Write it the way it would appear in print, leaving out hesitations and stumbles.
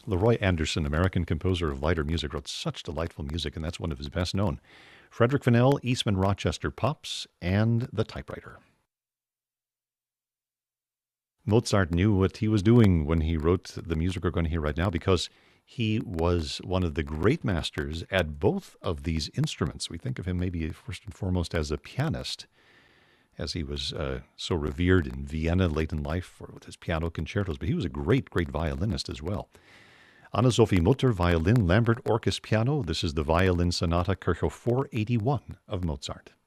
Leroy Anderson, American composer of lighter music, wrote such delightful music, and that's one of his best known. Frederick Fennell, Eastman Rochester Pops, and The Typewriter. Mozart knew what he was doing when he wrote the music we're going to hear right now because he was one of the great masters at both of these instruments. We think of him maybe first and foremost as a pianist, as he was so revered in Vienna late in life with his piano concertos, but he was a great, great violinist as well. Anna-Sophie Mutter, violin, Lambert Orchis piano. This is the Violin Sonata, Kirchhoff 481 of Mozart.